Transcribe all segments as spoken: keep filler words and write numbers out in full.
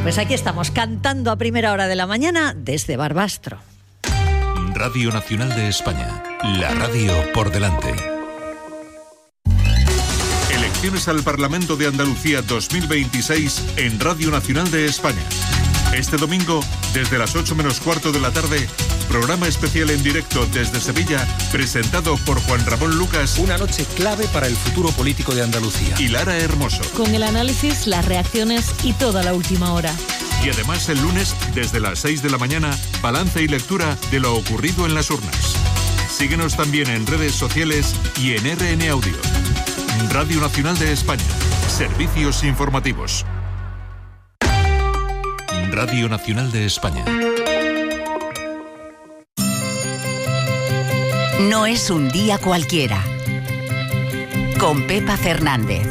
Pues aquí estamos cantando a primera hora de la mañana desde Barbastro. Radio Nacional de España, la radio por delante. Elecciones al Parlamento de Andalucía dos mil veintiséis en Radio Nacional de España. Este domingo, desde las ocho menos cuarto de la tarde, programa especial en directo desde Sevilla, presentado por Juan Ramón Lucas. Una noche clave para el futuro político de Andalucía. Y Lara Hermoso. Con el análisis, las reacciones y toda la última hora. Y además el lunes, desde las seis de la mañana, balance y lectura de lo ocurrido en las urnas. Síguenos también en redes sociales y en R N Audio. Radio Nacional de España. Servicios informativos. Radio Nacional de España. No es un día cualquiera. Con Pepa Fernández.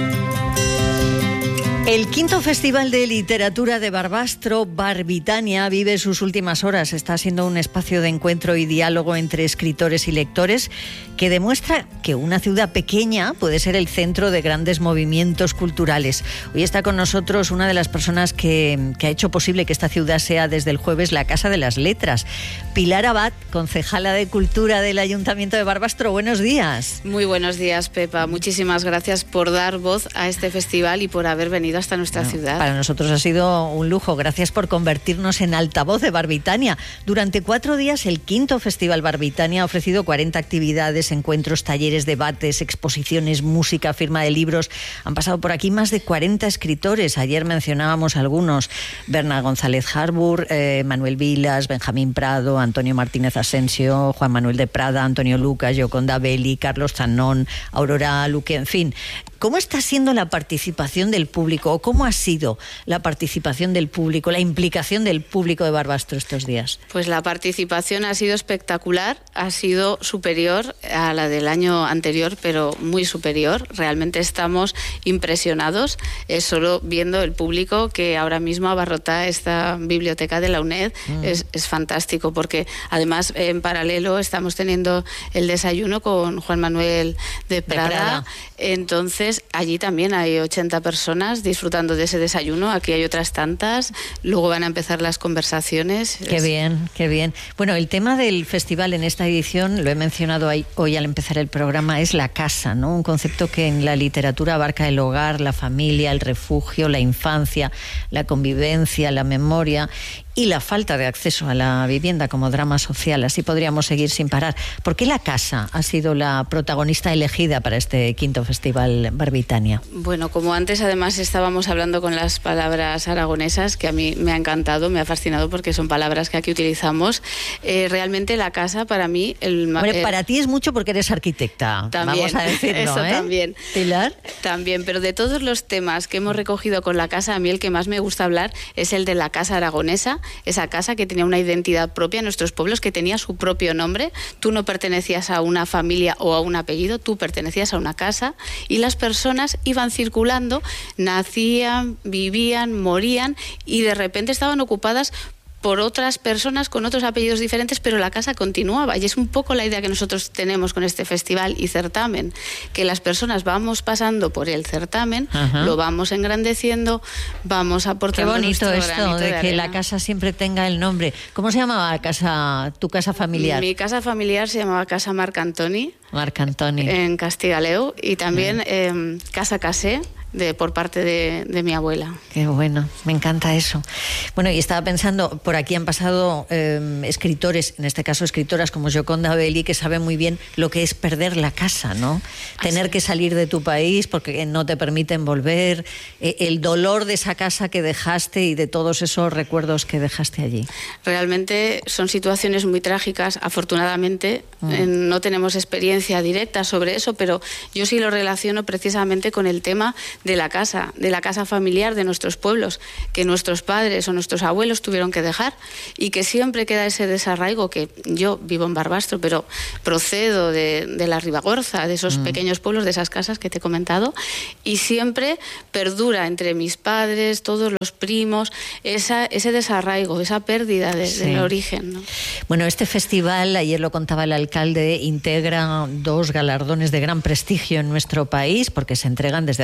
El quinto Festival de Literatura de Barbastro, Barbitania, vive sus últimas horas. Está siendo un espacio de encuentro y diálogo entre escritores y lectores que demuestra que una ciudad pequeña puede ser el centro de grandes movimientos culturales. Hoy está con nosotros una de las personas que, que ha hecho posible que esta ciudad sea desde el jueves la Casa de las Letras. Pilar Abad, concejala de Cultura del Ayuntamiento de Barbastro. Buenos días. Muy buenos días, Pepa. Muchísimas gracias por dar voz a este festival y por haber venido hasta nuestra no, ciudad. Para nosotros ha sido un lujo. Gracias por convertirnos en altavoz de Barbitania. Durante cuatro días, el quinto Festival Barbitania ha ofrecido cuarenta actividades, encuentros, talleres, debates, exposiciones, música, firma de libros. Han pasado por aquí más de cuarenta escritores. Ayer mencionábamos algunos: Berna González Harbour, eh, Manuel Vilas, Benjamín Prado, Antonio Martínez Asensio, Juan Manuel de Prada, Antonio Lucas, Yoconda Belli, Carlos Zanón, Aurora Luque, en fin. ¿Cómo está siendo la participación del público o cómo ha sido la participación del público, la implicación del público de Barbastro estos días? Pues la participación ha sido espectacular, ha sido superior a la del año anterior, pero muy superior. Realmente estamos impresionados eh, solo viendo el público que ahora mismo abarrota esta biblioteca de la UNED. Mm. Es, es fantástico porque además en paralelo estamos teniendo el desayuno con Juan Manuel de Prada. De Prada. Entonces allí también hay ochenta personas disfrutando de ese desayuno. Aquí hay otras tantas. Luego van a empezar las conversaciones. Qué es... bien, qué bien. Bueno, el tema del festival en esta edición, lo he mencionado hoy al empezar el programa, es la casa, ¿no? Un concepto que en la literatura abarca el hogar, la familia, el refugio, la infancia, la convivencia, la memoria y la falta de acceso a la vivienda como drama social. Así podríamos seguir sin parar. ¿Por qué la casa ha sido la protagonista elegida para este quinto Festival Barbitania? Bueno, como antes además estábamos hablando con las palabras aragonesas, que a mí me ha encantado, me ha fascinado porque son palabras que aquí utilizamos. Eh, realmente la casa para mí... El, Hombre, eh, para ti es mucho porque eres arquitecta, también, vamos a decirlo, eso ¿eh? también. ¿Pilar? También, pero de todos los temas que hemos recogido con la casa, a mí el que más me gusta hablar es el de la casa aragonesa. Esa casa que tenía una identidad propia en nuestros pueblos, que tenía su propio nombre. Tú no pertenecías a una familia o a un apellido, tú pertenecías a una casa y las personas iban circulando, nacían, vivían, morían y de repente estaban ocupadas por otras personas con otros apellidos diferentes, pero la casa continuaba. Y es un poco la idea que nosotros tenemos con este festival y certamen, que las personas vamos pasando por el certamen, ajá, lo vamos engrandeciendo, vamos aportando. Qué bonito nuestro esto granito de, de que arena. La casa siempre tenga el nombre. ¿Cómo se llamaba la casa, tu casa familiar? Mi casa familiar se llamaba Casa Marc Antoni. Marc Antoni. En Castigaleu. Y también eh, Casa Casé. De, por parte de, de mi abuela. Qué bueno, me encanta eso. Bueno, y estaba pensando, por aquí han pasado eh, escritores, en este caso escritoras como Yoconda Belli, que saben muy bien lo que es perder la casa, ¿no? Así. Tener que salir de tu país porque no te permiten volver, eh, el dolor de esa casa que dejaste y de todos esos recuerdos que dejaste allí. Realmente son situaciones muy trágicas, afortunadamente mm. eh, no tenemos experiencia directa sobre eso, pero yo sí lo relaciono precisamente con el tema de la casa, de la casa familiar de nuestros pueblos, que nuestros padres o nuestros abuelos tuvieron que dejar y que siempre queda ese desarraigo, que yo vivo en Barbastro, pero procedo de, de la Ribagorza, de esos mm. pequeños pueblos, de esas casas que te he comentado, y siempre perdura entre mis padres, todos los primos, esa, ese desarraigo, esa pérdida de, sí. del origen, ¿no? Bueno, este festival, ayer lo contaba el alcalde, integra dos galardones de gran prestigio en nuestro país, porque se entregan desde hace más de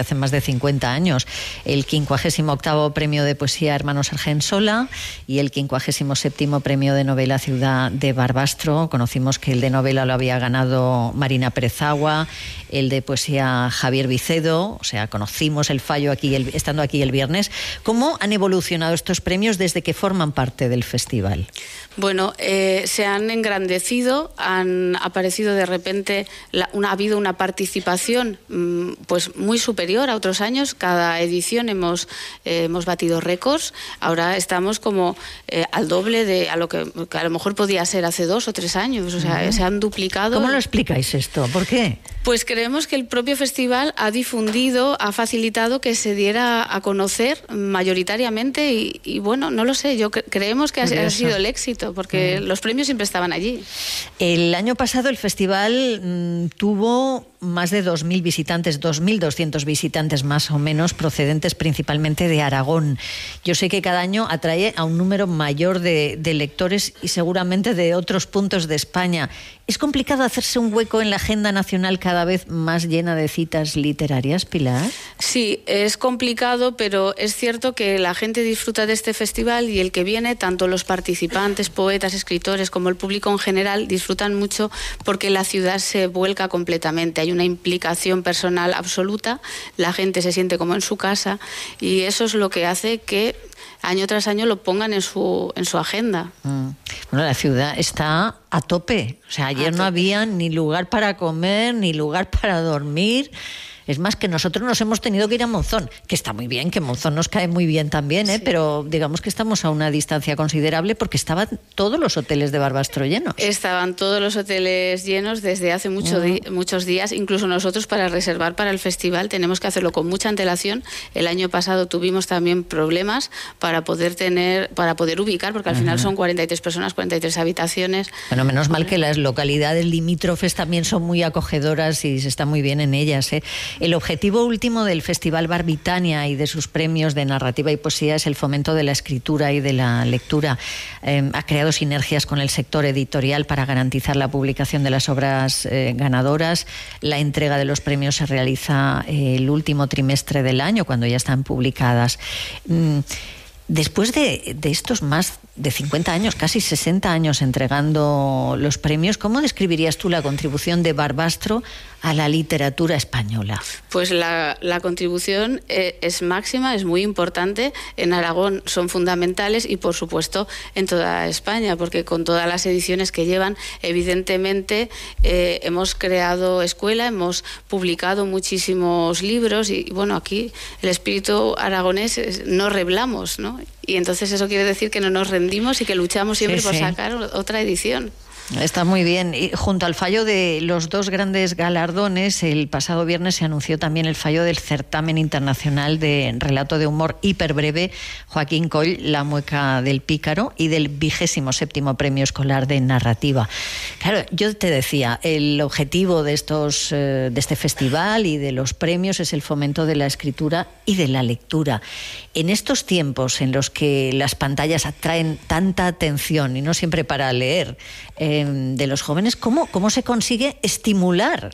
cincuenta años. El quincuagésimo octavo Premio de Poesía Hermanos Argensola y el quincuagésimo séptimo Premio de Novela Ciudad de Barbastro. Conocimos que el de novela lo había ganado Marina Pérez Agua, el de poesía Javier Vicedo, o sea, conocimos el fallo aquí el, estando aquí el viernes. ¿Cómo han evolucionado estos premios desde que forman parte del festival? Bueno, eh, se han engrandecido, han aparecido de repente, la, una, ha habido una participación mmm, pues muy superior a otros años. Cada edición hemos, eh, hemos batido récords. Ahora estamos como eh, al doble de a lo que, que a lo mejor podía ser hace dos o tres años. O sea, uh-huh. se han duplicado. ¿Cómo lo explicáis esto? ¿Por qué? Pues creemos que el propio festival ha difundido, ha facilitado que se diera a conocer mayoritariamente y, y bueno, no lo sé, yo cre- creemos que ha, ha sido el éxito, porque mm. los premios siempre estaban allí. El año pasado el festival mmm, tuvo más de dos mil visitantes, dos mil doscientos visitantes más o menos, procedentes principalmente de Aragón. Yo sé que cada año atrae a un número mayor de, de lectores y seguramente de otros puntos de España. ¿Es complicado hacerse un hueco en la agenda nacional cada vez más llena de citas literarias, Pilar? Sí, es complicado, pero es cierto que la gente disfruta de este festival y el que viene, tanto los participantes, poetas, escritores, como el público en general, disfrutan mucho porque la ciudad se vuelca completamente. Hay una implicación personal absoluta, la gente se siente como en su casa y eso es lo que hace que año tras año lo pongan en su en su agenda. Mm. Bueno, la ciudad está a tope. O sea, ayer no había ni lugar para comer, ni lugar para dormir. Es más, que nosotros nos hemos tenido que ir a Monzón, que está muy bien, que Monzón nos cae muy bien también, ¿eh? Sí. Pero digamos que estamos a una distancia considerable porque estaban todos los hoteles de Barbastro llenos. Estaban todos los hoteles llenos desde hace mucho uh-huh. di- muchos días. Incluso nosotros, para reservar para el festival, tenemos que hacerlo con mucha antelación. El año pasado tuvimos también problemas para poder tener, para poder ubicar, porque al uh-huh. final son cuarenta y tres personas, cuarenta y tres habitaciones. Bueno, menos mal que las localidades limítrofes también son muy acogedoras y se está muy bien en ellas, ¿eh? El objetivo último del Festival Barbitania y de sus premios de narrativa y poesía es el fomento de la escritura y de la lectura. Eh, ha creado sinergias con el sector editorial para garantizar la publicación de las obras eh, ganadoras. La entrega de los premios se realiza eh, el último trimestre del año, cuando ya están publicadas. Mm, Después de, de estos más de cincuenta años, casi sesenta años entregando los premios, ¿cómo describirías tú la contribución de Barbastro a la literatura española? Pues la, la contribución eh, es máxima, es muy importante. En Aragón son fundamentales y, por supuesto, en toda España, porque con todas las ediciones que llevan, evidentemente eh, hemos creado escuela, hemos publicado muchísimos libros y, y bueno, aquí el espíritu aragonés es, no reblamos, ¿no? Y entonces eso quiere decir que no nos rendimos y que luchamos siempre sí, por sí. sacar otra edición. Está muy bien. Y junto al fallo de los dos grandes galardones, el pasado viernes se anunció también el fallo del certamen internacional de relato de humor hiperbreve Joaquín Coll, La mueca del pícaro, y del vigésimo séptimo premio escolar de narrativa. Claro, yo te decía, el objetivo de estos, de este festival y de los premios es el fomento de la escritura y de la lectura. En estos tiempos en los que las pantallas atraen tanta atención y no siempre para leer, eh, de los jóvenes, ¿cómo, cómo se consigue estimular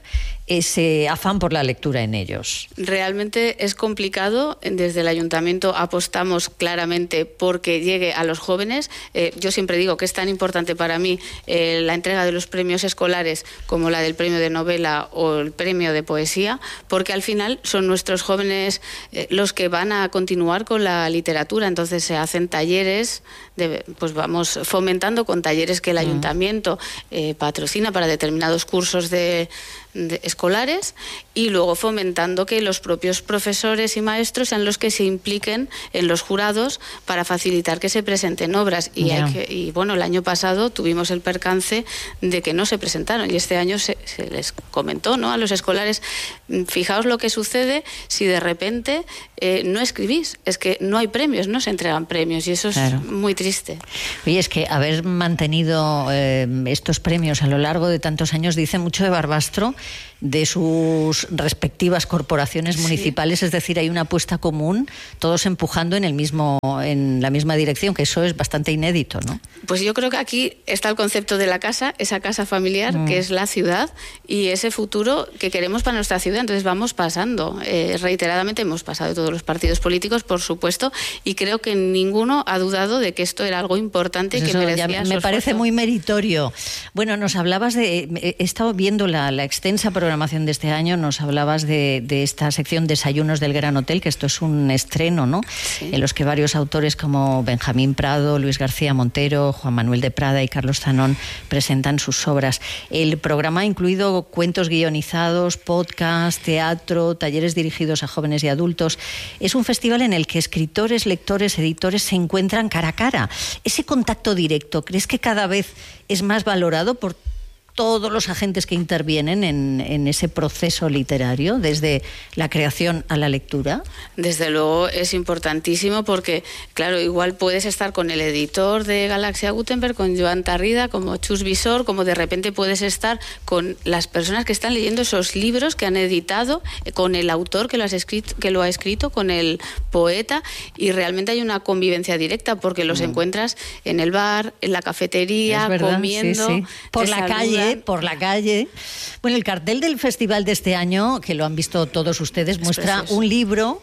ese afán por la lectura en ellos? Realmente es complicado. Desde el ayuntamiento apostamos claramente porque llegue a los jóvenes. Eh, yo siempre digo que es tan importante para mí eh, la entrega de los premios escolares como la del premio de novela o el premio de poesía, porque al final son nuestros jóvenes eh, los que van a continuar con la literatura. Entonces se hacen talleres, de, pues vamos fomentando con talleres que el ayuntamiento eh, patrocina para determinados cursos de De escolares y luego fomentando que los propios profesores y maestros sean los que se impliquen en los jurados para facilitar que se presenten obras. Y, yeah. hay que, y bueno, el año pasado tuvimos el percance de que no se presentaron y este año se, se les comentó, ¿no?, a los escolares, fijaos lo que sucede si de repente eh, no escribís, es que no hay premios, no se entregan premios y eso es claro. muy triste. Oye, es que haber mantenido eh, estos premios a lo largo de tantos años dice mucho de Barbastro de sus respectivas corporaciones municipales, sí. Es decir, hay una apuesta común, todos empujando en el mismo, en la misma dirección, que eso es bastante inédito, ¿no? Pues yo creo que aquí está el concepto de la casa, esa casa familiar, mm. que es la ciudad, y ese futuro que queremos para nuestra ciudad. Entonces vamos pasando, eh, reiteradamente hemos pasado de todos los partidos políticos, por supuesto, y creo que ninguno ha dudado de que esto era algo importante, pues y que merecía ya su me parece esfuerzo. Muy meritorio. Bueno, nos hablabas de, he estado viendo la, la extensa programación de este año, nos hablabas de, de esta sección Desayunos del Gran Hotel, que esto es un estreno, ¿no? Sí. En los que varios autores como Benjamín Prado, Luis García Montero, Juan Manuel de Prada y Carlos Zanón presentan sus obras. El programa ha incluido cuentos guionizados, podcast, teatro, talleres dirigidos a jóvenes y adultos. Es un festival en el que escritores, lectores, editores se encuentran cara a cara. Ese contacto directo, ¿crees que cada vez es más valorado por todos los agentes que intervienen en, en ese proceso literario, desde la creación a la lectura? Desde luego es importantísimo porque, claro, igual puedes estar con el editor de Galaxia Gutenberg, con Joan Tarrida, como Chus Visor, como de repente puedes estar con las personas que están leyendo esos libros que han editado, con el autor que lo, has escrito, que lo ha escrito, con el poeta, y realmente hay una convivencia directa porque los mm. encuentras en el bar, en la cafetería, comiendo, sí, sí. por la saludan. calle. por la calle. Bueno, el cartel del festival de este año, que lo han visto todos ustedes, muestra un libro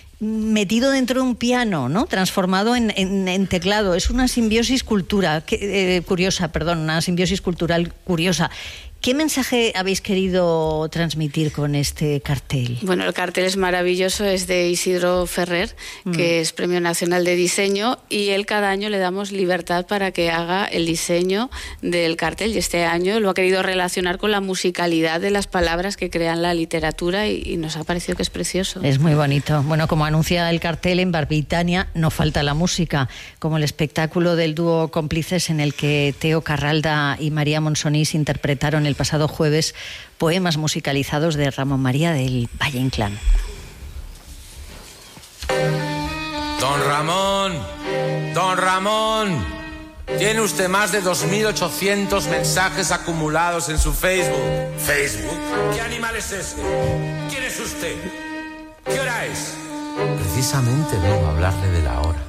metido dentro de un piano, ¿no? Transformado en, en, en teclado. Es una simbiosis cultura, que, eh, curiosa, perdón, una simbiosis cultural curiosa. ¿Qué mensaje habéis querido transmitir con este cartel? Bueno, el cartel es maravilloso, es de Isidro Ferrer, mm. que es Premio Nacional de Diseño, y él cada año le damos libertad para que haga el diseño del cartel, y este año lo ha querido relacionar con la musicalidad de las palabras que crean la literatura, y, y nos ha parecido que es precioso. Es muy bonito. Bueno, como anuncia el cartel, en Barbitania no falta la música, como el espectáculo del dúo Cómplices, en el que Teo Carralda y María Monsonís interpretaron el pasado jueves poemas musicalizados de Ramón María del Valle Inclán. Don Ramón, don Ramón, tiene usted más de dos mil ochocientos mensajes acumulados en su Facebook. ¿Facebook? ¿Qué animal es ese? ¿Quién es usted? ¿Qué hora es? Precisamente vengo a hablarle de la hora.